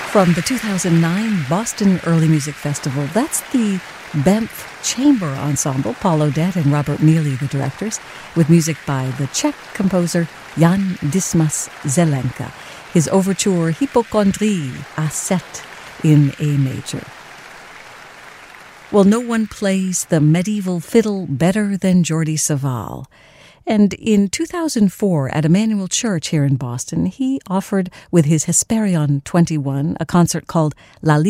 From the 2009 Boston Early Music Festival, that's the Banff Chamber Ensemble, Paul Odette and Robert Neely, the directors, with music by the Czech composer Jan Dismas Zelenka. His overture Hypochondrie A7 in A major. Well, no one plays the medieval fiddle better than Jordi Savall. And in 2004, at Emmanuel Church here in Boston, he offered with his Hesperion 21 a concert called La